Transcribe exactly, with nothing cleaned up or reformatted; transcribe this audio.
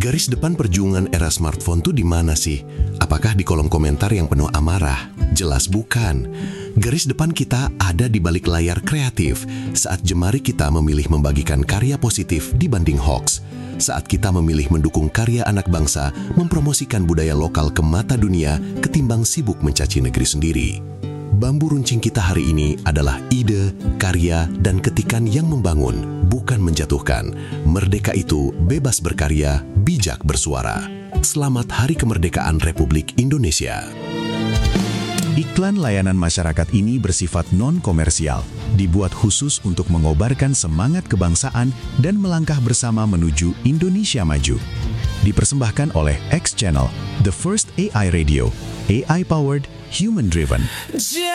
Garis depan perjuangan era smartphone tuh di mana sih? Apakah di kolom komentar yang penuh amarah? Jelas bukan. Garis depan kita ada di balik layar kreatif, saat jemari kita memilih membagikan karya positif dibanding hoax. Saat kita memilih mendukung karya anak bangsa, mempromosikan budaya lokal ke mata dunia, ketimbang sibuk mencaci negeri sendiri. Bambu runcing kita hari ini adalah ide, karya, dan ketikan yang membangun, bukan menjatuhkan. Merdeka itu bebas berkarya, bijak bersuara. Selamat Hari Kemerdekaan Republik Indonesia. Iklan layanan masyarakat ini bersifat non-komersial, dibuat khusus untuk mengobarkan semangat kebangsaan dan melangkah bersama menuju Indonesia maju. Dipersembahkan oleh X Channel, the first A I radio, A I-powered, human-driven.